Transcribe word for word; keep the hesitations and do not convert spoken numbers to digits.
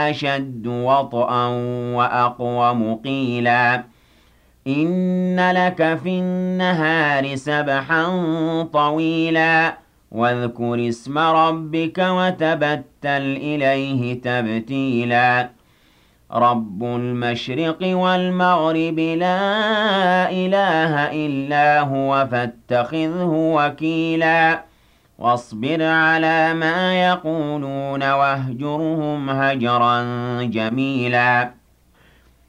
أشد وطئا وأقوم قيلا إن لك في النهار سبحا طويلا واذكر اسم ربك وتبتل إليه تبتيلا رب المشرق والمغرب لا إله إلا هو فاتخذه وكيلا واصبر على ما يقولون واهجرهم هجرا جميلا